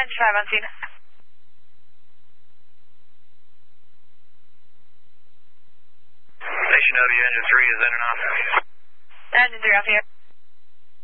Engine 5 on scene. Station W, engine 3 is in and off. Engine 3 off here.